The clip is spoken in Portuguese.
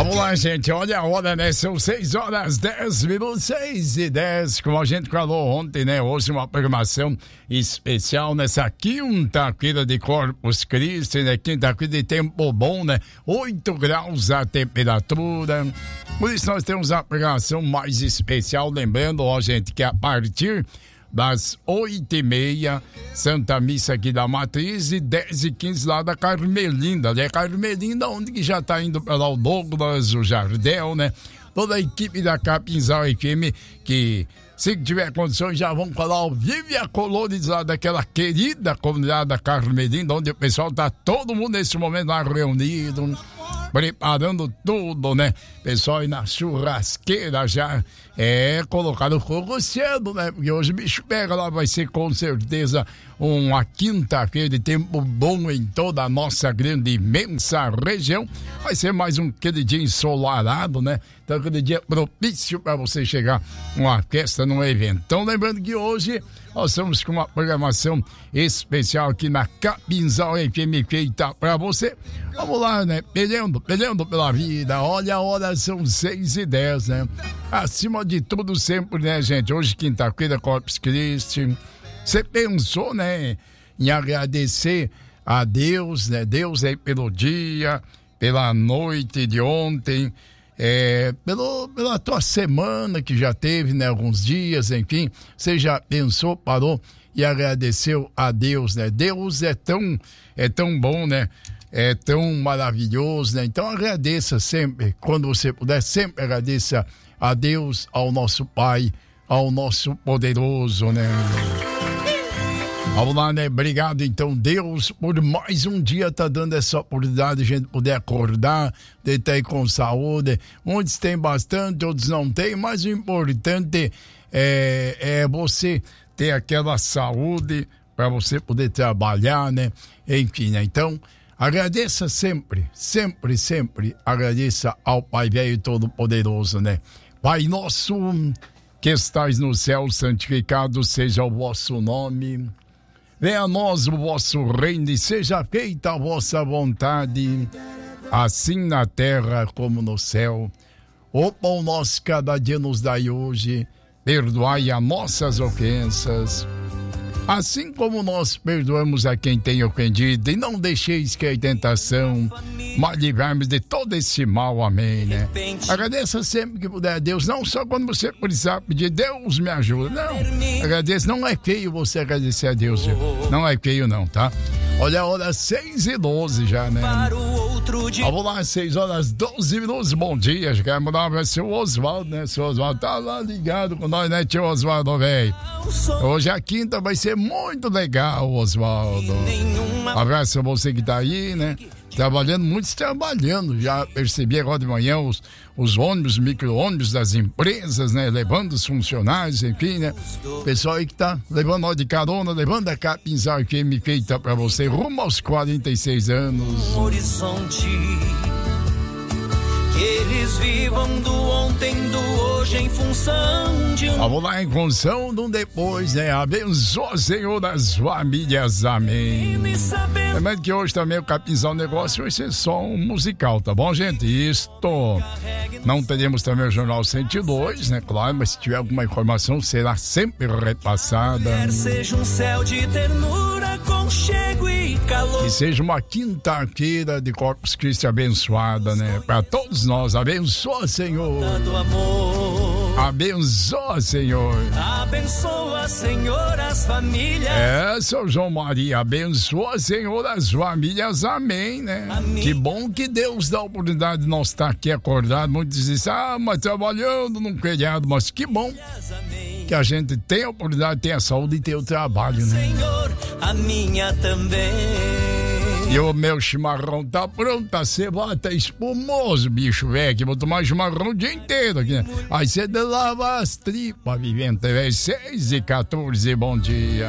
Vamos lá, gente, olha a hora, né? São 6h10, 6h10, como a gente falou ontem, né? Hoje uma programação especial nessa quinta-feira de Corpus Christi, né? Quinta-feira de tempo bom, né? 8 graus a temperatura. Por isso nós temos a programação mais especial, lembrando, ó, gente, que a partir das 8h30, Santa Missa aqui da Matriz, e 10h15 lá da Carmelinda, né? Carmelinda, onde que já tá indo pra lá o Douglas, o Jardel, né? Toda a equipe da Capinzal FM, que se tiver condições já vão falar ao vivo e a colonizar daquela querida comunidade da Carmelinda, onde o pessoal tá todo mundo nesse momento lá reunido, preparando tudo, né? Pessoal aí na churrasqueira já colocado fogo cedo, né? Porque hoje o bicho pega lá, vai ser com certeza uma quinta-feira de tempo bom em toda a nossa grande, imensa região. Vai ser mais aquele dia ensolarado, né? Então aquele dia propício para você chegar numa festa, num evento. Então lembrando que hoje nós estamos com uma programação especial aqui na Capinzal FM feita para você. Vamos lá, né? Peleando pela vida. Olha a hora, são 6h10, né? Acima de tudo sempre, né, gente? Hoje, quinta-feira, Corpus Christi. Você pensou, né, em agradecer a Deus, né? Deus aí pelo dia, pela noite de ontem, pela tua semana que já teve, né? Alguns dias, enfim. Você já pensou, parou e agradeceu a Deus, né? Deus é tão bom, né? É tão maravilhoso, né? Então agradeça sempre, quando você puder, sempre agradeça a Deus, ao nosso Pai, ao nosso poderoso, né? Vamos lá, né? Obrigado, então, Deus, por mais um dia tá dando essa oportunidade de a gente poder acordar, de estar aí com saúde. Muitos têm bastante, outros não têm, mas o importante é você ter aquela saúde para você poder trabalhar, né? Enfim, né? Então, agradeça sempre, sempre, sempre, agradeça ao Pai Velho Todo-Poderoso, né? Pai nosso, que estais no céu, santificado seja o vosso nome. Venha a nós o vosso reino e seja feita a vossa vontade, assim na terra como no céu. O pão nosso cada dia nos dai hoje, perdoai as nossas ofensas, assim como nós perdoamos a quem tem ofendido, e não deixeis que a tentação, mas livrai-nos de todo esse mal, amém, né? Agradeça sempre que puder a Deus, não só quando você precisar pedir, Deus me ajuda, não. Agradeça, não é feio você agradecer a Deus, não é feio não, tá? Olha a hora, 6h12 já, né? Vamos lá, 6h12, bom dia, já quero mandar um abraço ao Oswaldo, né? Seu Oswaldo tá lá ligado com nós, né, tio Oswaldo, velho? Hoje a quinta vai ser muito legal, Oswaldo. Um abraço a você que tá aí, né? Trabalhando, muitos trabalhando. Já percebi agora de manhã os ônibus, micro-ônibus das empresas, né? Levando os funcionários, enfim, né? Pessoal aí que tá levando nós de carona, levando a Capinzal FM feita pra você, rumo aos 46 anos. Horizonte, que eles vivam do ontem, do hoje em função de Vamos lá, em função do depois, né? Abençoa, Senhor, das famílias, amém. Lembrando que hoje também o Capinzal Negócio vai ser só um musical, tá bom, gente? Isto. Não teremos também o Jornal 102, né? Claro, mas se tiver alguma informação, será sempre repassada. Seja um céu de ternura, conchego e calor. Que seja uma quinta-feira de Corpus Christi abençoada, né? Para todos nós, abençoa, Senhor. Abençoa, Senhor. Abençoa, Senhor, as famílias. Seu João Maria, abençoa, Senhor, as famílias, amém, né? Amém. Que bom que Deus dá a oportunidade de nós estar aqui acordados. Muitos dizem, mas trabalhando num feriado, mas que bom que a gente tem a oportunidade, tem a saúde e tem o trabalho, né? Senhor, a minha também. E o meu chimarrão tá pronto, tá cevado, tá espumoso, bicho, velho, que vou tomar chimarrão o dia inteiro aqui, né? Aí você lava as tripas, vivendo TV 6h14, bom dia.